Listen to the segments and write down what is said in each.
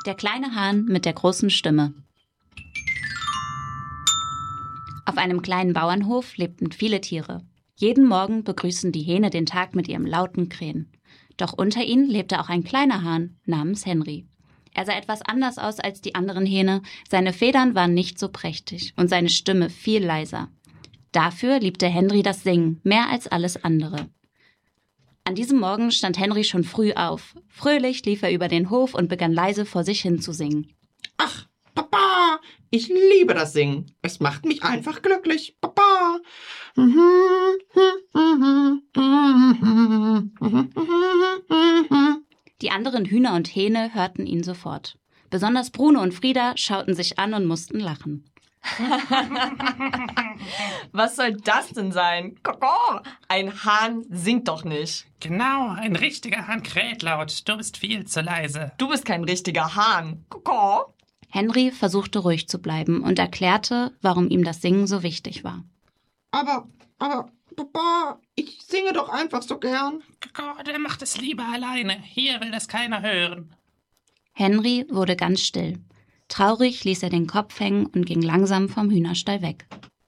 Der kleine Hahn mit der großen Stimme. Auf einem kleinen Bauernhof lebten viele Tiere. Jeden Morgen begrüßten die Hähne den Tag mit ihrem lauten Krähen. Doch unter ihnen lebte auch ein kleiner Hahn namens Henry. Er sah etwas anders aus als die anderen Hähne, seine Federn waren nicht so prächtig und seine Stimme viel leiser. Dafür liebte Henry das Singen mehr als alles andere. An diesem Morgen stand Henry schon früh auf. Fröhlich lief er über den Hof und begann leise vor sich hin zu singen. Ach, Papa, ich liebe das Singen. Es macht mich einfach glücklich, Papa. Die anderen Hühner und Hähne hörten ihn sofort. Besonders Bruno und Frieda schauten sich an und mussten lachen. Was soll das denn sein? Koko, ein Hahn singt doch nicht. Genau, ein richtiger Hahn kräht laut. Du bist viel zu leise. Du bist kein richtiger Hahn. Koko. Henry versuchte ruhig zu bleiben und erklärte, warum ihm das Singen so wichtig war. Aber, Papa, ich singe doch einfach so gern. Koko, der macht es lieber alleine. Hier will das keiner hören. Henry wurde ganz still. Traurig ließ er den Kopf hängen und ging langsam vom Hühnerstall weg.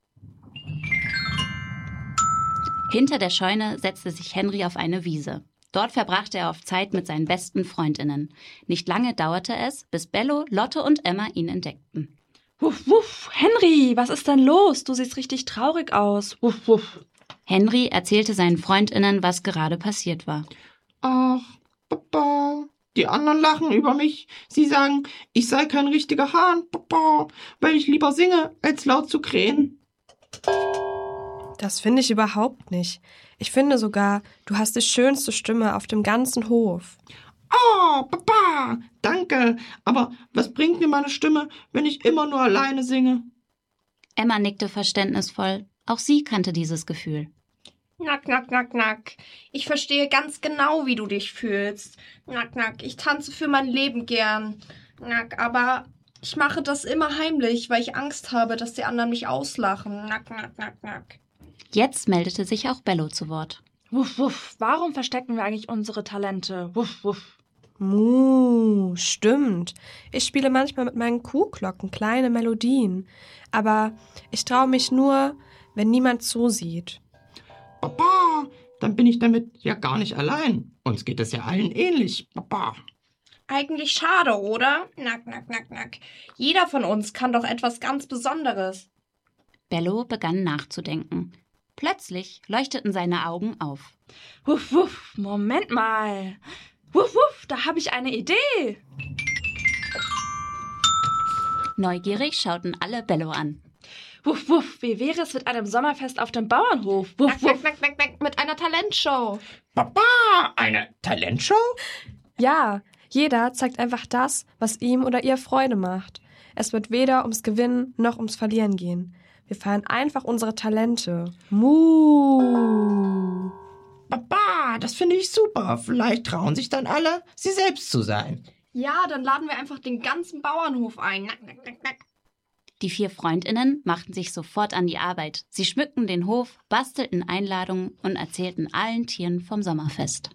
Hinter der Scheune setzte sich Henry auf eine Wiese. Dort verbrachte er oft Zeit mit seinen besten Freundinnen. Nicht lange dauerte es, bis Bello, Lotte und Emma ihn entdeckten. Wuff, wuff, Henry, was ist denn los? Du siehst richtig traurig aus. Wuff, wuff. Henry erzählte seinen Freundinnen, was gerade passiert war. Ach, Papa, die anderen lachen über mich. Sie sagen, ich sei kein richtiger Hahn, Papa, weil ich lieber singe, als laut zu krähen. Das finde ich überhaupt nicht. Ich finde sogar, du hast die schönste Stimme auf dem ganzen Hof. Oh, Papa, danke. Aber was bringt mir meine Stimme, wenn ich immer nur alleine singe? Emma nickte verständnisvoll. Auch sie kannte dieses Gefühl. Nack, nack, nack, nack. Ich verstehe ganz genau, wie du dich fühlst. Nack, nack, ich tanze für mein Leben gern. Nack, aber ich mache das immer heimlich, weil ich Angst habe, dass die anderen mich auslachen. Nack, nack, nack, nack. Jetzt meldete sich auch Bello zu Wort. Wuff, wuff, warum verstecken wir eigentlich unsere Talente? Wuff, wuff. Stimmt. Ich spiele manchmal mit meinen Kuhglocken kleine Melodien. Aber ich traue mich nur, wenn niemand zusieht. Papa, dann bin ich damit ja gar nicht allein. Uns geht es ja allen ähnlich, Papa. Eigentlich schade, oder? Nack, nack, nack, nack. Jeder von uns kann doch etwas ganz Besonderes. Bello begann nachzudenken. Plötzlich leuchteten seine Augen auf. Wuff, wuff, Moment mal. Wuff, wuff, da habe ich eine Idee. Neugierig schauten alle Bello an. Wuff, wuff, wie wäre es mit einem Sommerfest auf dem Bauernhof? Wuff, Nack, wuff. nack, nack, nack, nack, mit einer Talentshow. Papa, eine Talentshow? Ja, jeder zeigt einfach das, was ihm oder ihr Freude macht. Es wird weder ums Gewinnen noch ums Verlieren gehen. Wir feiern einfach unsere Talente. Mu. Papa, das finde ich super. Vielleicht trauen sich dann alle, sie selbst zu sein. Ja, dann laden wir einfach den ganzen Bauernhof ein. Nack, nack, nack, nack. Die 4 Freundinnen machten sich sofort an die Arbeit. Sie schmückten den Hof, bastelten Einladungen und erzählten allen Tieren vom Sommerfest.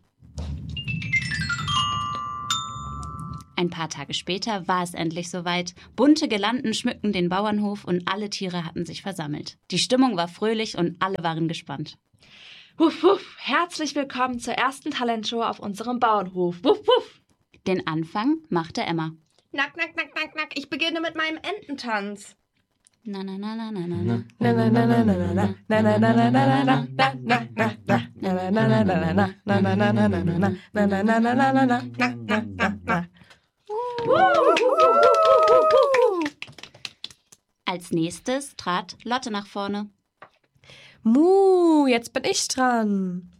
Ein paar Tage später war es endlich soweit. Bunte Girlanden schmückten den Bauernhof und alle Tiere hatten sich versammelt. Die Stimmung war fröhlich und alle waren gespannt. Wuff, wuff, herzlich willkommen zur ersten Talentshow auf unserem Bauernhof. Wuff, wuff. Den Anfang machte Emma. Nack, nack, nack, nack, nack. Ich beginne mit meinem Ententanz. Na na na na na na. Na na na na na na na na na na na na na na na na na na na. Als nächstes trat Lotte nach vorne. Jetzt bin ich dran.